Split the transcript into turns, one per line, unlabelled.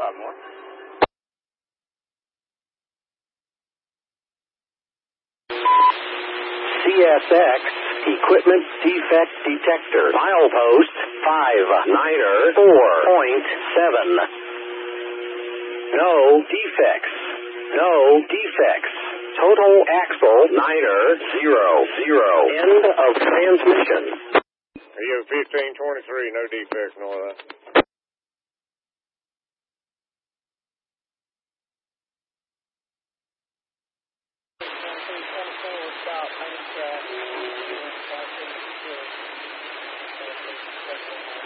5 more.
CSX Equipment Defect Detector. Milepost 59er 4.7. No defects. No defects. Total axle 9er 00. End of transmission.
You have 1523, no defects, no of that.
Stop, main track,